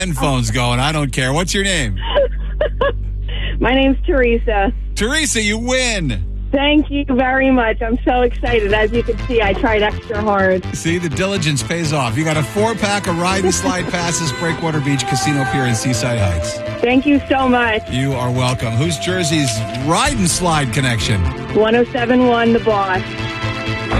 Phone's going. I don't care. What's your name? My name's Teresa. Teresa, you win. Thank you very much. I'm so excited. As you can see, I tried extra hard. See, the diligence pays off. You got a 4-pack of ride and slide passes, Breakwater Beach Casino Pier in Seaside Heights. Thank you so much. You are welcome. Who's Jersey's ride and slide connection? 1071 The Boss.